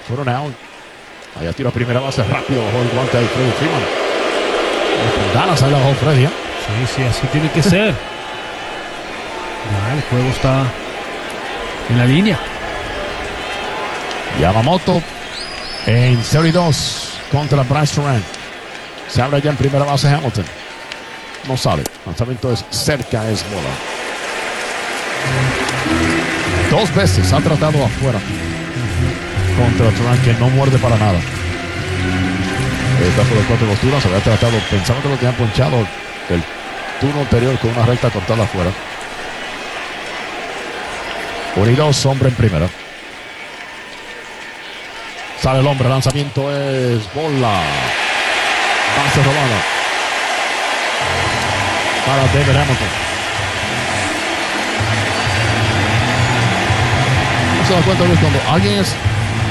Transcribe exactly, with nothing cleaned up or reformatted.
Fueron out. Allá tiro a primera base rápido bajo el guante de Freddie Freeman. Con ganas ahí la bajó Freddy, ¿eh? Sí, sí, así tiene que ser. Ya, el juego está en la línea. Yamamoto en cero y dos contra Bryce Turán. Se abre ya en primera base Hamilton. No sale. Lanzamiento es cerca, es bola. Dos veces ha tratado afuera contra Turán, que no muerde para nada. Está por los cuatro posturas. Se había tratado, pensando que lo tenían ponchado el turno anterior con una recta cortada afuera. Uno y dos, hombre en primera. Sale el hombre, lanzamiento es bola. Base robada para David Hamilton. No se da cuenta, Luis, cuando alguien es